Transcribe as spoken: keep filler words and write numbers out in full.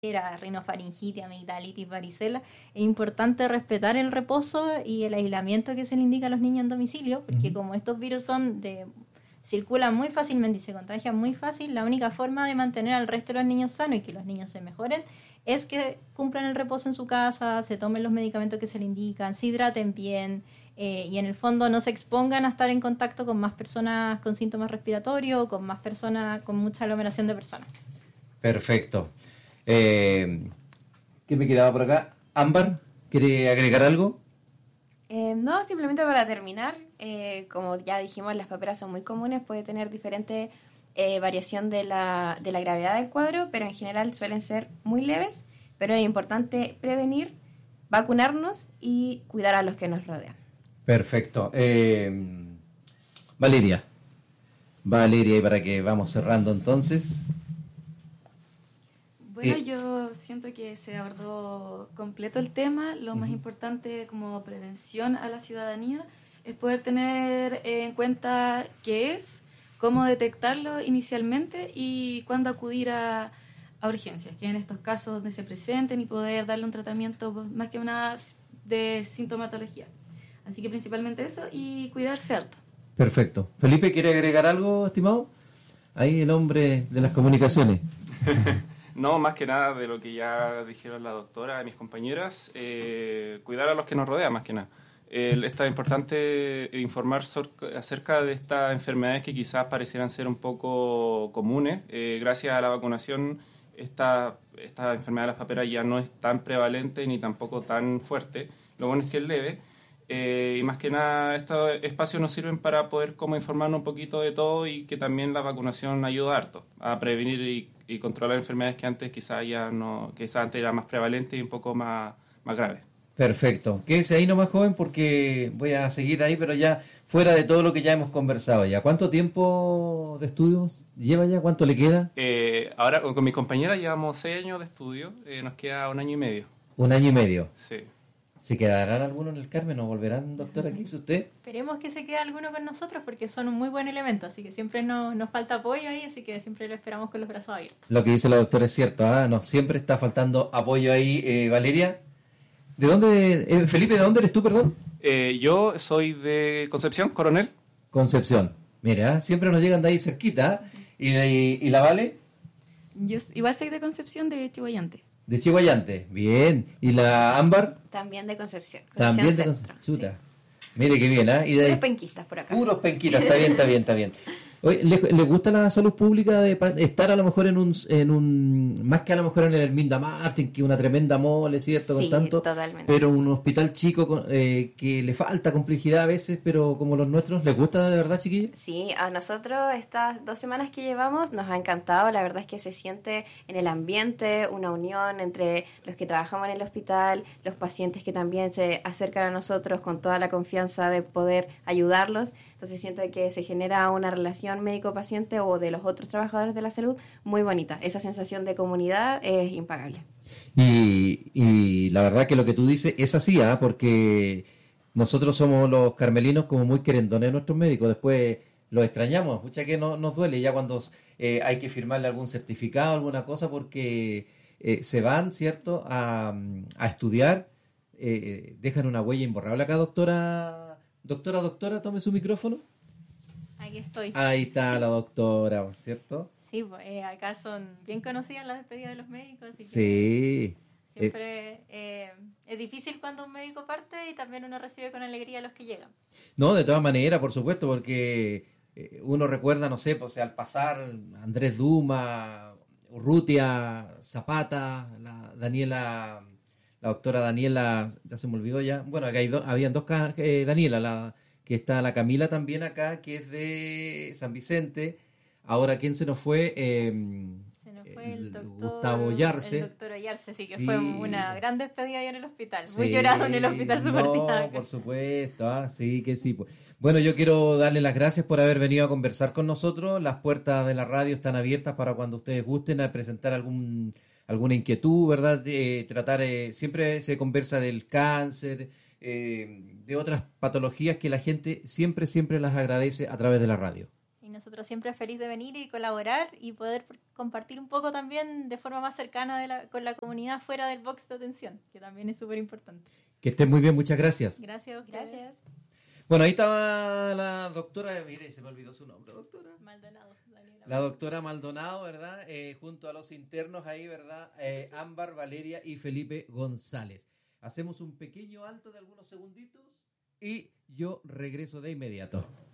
rinofaringitis, amigdalitis, varicela, es importante respetar el reposo y el aislamiento que se le indica a los niños en domicilio, porque uh-huh. como estos virus son de circulan muy fácilmente y se contagian muy fácil, la única forma de mantener al resto de los niños sanos y que los niños se mejoren es que cumplan el reposo en su casa, se tomen los medicamentos que se le indican, se hidraten bien eh, y en el fondo no se expongan a estar en contacto con más personas con síntomas respiratorios o con más personas con mucha aglomeración de personas. Perfecto. Eh, ¿Qué me quedaba por acá? Ámbar, ¿quiere agregar algo? Eh, no, simplemente para terminar, eh, como ya dijimos, las paperas son muy comunes, puede tener diferente eh, variación de la, de la gravedad del cuadro, pero en general suelen ser muy leves, pero es importante prevenir, vacunarnos y cuidar a los que nos rodean. Perfecto. Eh, Valeria, Valeria, y para que vamos cerrando entonces... Bueno, eh, yo siento que se abordó completo el tema. Lo uh-huh. más importante como prevención a la ciudadanía es poder tener en cuenta qué es, cómo detectarlo inicialmente y cuándo acudir a, a urgencias, que en estos casos donde se presenten y poder darle un tratamiento más que una de sintomatología. Así que principalmente eso y cuidarse harto. Perfecto. Felipe, ¿quiere agregar algo, estimado? Ahí el hombre de las comunicaciones. No, más que nada de lo que ya dijeron la doctora y mis compañeras, eh, cuidar a los que nos rodean, más que nada. Eh, está importante informar so- acerca de estas enfermedades que quizás parecieran ser un poco comunes. Eh, gracias a la vacunación, esta, esta enfermedad de las paperas ya no es tan prevalente ni tampoco tan fuerte. Lo bueno es que es leve. Eh, y más que nada, estos espacios nos sirven para poder como informarnos un poquito de todo y que también la vacunación ayuda harto a prevenir y, y controlar enfermedades que antes quizás ya no, quizás antes era más prevalente y un poco más, más grave. Perfecto. Quédese ahí nomás, joven, porque voy a seguir ahí, pero ya fuera de todo lo que ya hemos conversado ya. ¿Cuánto tiempo de estudios lleva ya? ¿Cuánto le queda? Eh, ahora con mis compañeras llevamos seis años de estudio, eh, nos queda un año y medio. Un año y medio. Sí. ¿Se quedarán algunos en el Carmen o volverán, doctora? ¿Qué dice usted? Esperemos que se quede alguno con nosotros porque son un muy buen elemento, así que siempre nos, nos falta apoyo ahí, así que siempre lo esperamos con los brazos abiertos. Lo que dice la doctora es cierto, ¿ah? Nos siempre está faltando apoyo ahí. Eh, Valeria, ¿de dónde, eh, Felipe, ¿de dónde eres tú, perdón? Eh, yo soy de Concepción, Coronel. Concepción. Mira, siempre nos llegan de ahí cerquita. ¿Y, y, y la Vale? Yo igual soy de Concepción, de Chihuayante. De Chihuayante, bien. ¿Y la Ámbar? También de Concepción. Concepción También de Concepción. Sí. Mire qué bien, ¿ah? ¿eh? Puros penquistas por acá. Puros penquistas, está bien, está bien, está bien. Oye, ¿le, ¿le gusta la salud pública de estar a lo mejor en un, en un más que a lo mejor en el Herminda Martin, que una tremenda mole, ¿cierto? Sí, con tanto, totalmente. Pero un hospital chico con, eh, que le falta complejidad a veces, pero como los nuestros, ¿les gusta de verdad, chiquillos? Sí, a nosotros estas dos semanas que llevamos nos ha encantado. La verdad es que se siente en el ambiente una unión entre los que trabajamos en el hospital, los pacientes que también se acercan a nosotros con toda la confianza de poder ayudarlos. Entonces siento que se genera una relación médico-paciente o de los otros trabajadores de la salud muy bonita. Esa sensación de comunidad es impagable. Y, y la verdad que lo que tú dices es así, ¿eh? Porque nosotros somos los carmelinos como muy querendones de nuestros médicos. Después los extrañamos, mucha que no, nos duele ya cuando eh, hay que firmarle algún certificado, alguna cosa, porque eh, se van, ¿cierto?, a, a estudiar, eh, dejan una huella imborrable acá, doctora, doctora, doctora, tome su micrófono. Aquí estoy. Ahí está la doctora, ¿cierto? Sí, pues, eh, acá son bien conocidas las despedidas de los médicos. Así que sí. Siempre eh, eh, es difícil cuando un médico parte y también uno recibe con alegría a los que llegan. No, de todas maneras, por supuesto, porque eh, uno recuerda, no sé, pues, al pasar Andrés Duma, Urrutia, Zapata, la Daniela, la doctora Daniela, ya se me olvidó ya. Bueno, acá hay do, habían dos eh, Daniela, la que está la Camila también acá, que es de San Vicente. Ahora, ¿quién se nos fue? Eh, se nos fue el, el doctor Gustavo Yarce. El doctor Yarce, sí, que sí. fue una gran despedida ahí en el hospital. Muy sí. llorado en el hospital Supertinaca. No, por supuesto, ah, sí que sí. Bueno, yo quiero darle las gracias por haber venido a conversar con nosotros. Las puertas de la radio están abiertas para cuando ustedes gusten a presentar algún alguna inquietud, ¿verdad? Eh, tratar, eh, siempre se conversa del cáncer, eh, de otras patologías que la gente siempre, siempre las agradece a través de la radio. nosotros siempre feliz de venir y colaborar y poder compartir un poco también de forma más cercana de la, con la comunidad fuera del box de atención, que también es súper importante. Que estén muy bien, muchas gracias. Gracias a ustedes. Gracias. Bueno, ahí estaba la doctora, mire, se me olvidó su nombre, doctora. Maldonado, Daniela. La doctora Maldonado, ¿verdad? Eh, junto a los internos ahí, ¿verdad? Eh, Ámbar, Valeria y Felipe González. Hacemos un pequeño alto de algunos segunditos y yo regreso de inmediato.